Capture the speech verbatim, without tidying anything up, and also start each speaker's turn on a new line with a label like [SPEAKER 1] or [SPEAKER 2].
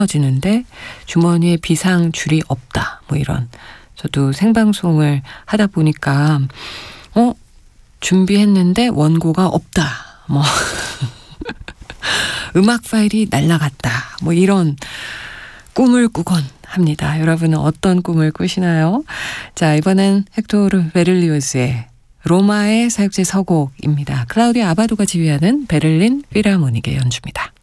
[SPEAKER 1] 지는데 주머니에 비상 줄이 없다. 뭐 이런. 저도 생방송을 하다 보니까 어? 준비했는데 원고가 없다. 뭐 음악 파일이 날라갔다. 뭐 이런 꿈을 꾸곤 합니다. 여러분은 어떤 꿈을 꾸시나요? 자, 이번엔 헥토르 베를리오스의 로마의 사육제 서곡입니다. 클라우디오 아바도가 지휘하는 베를린 필하모닉의 연주입니다.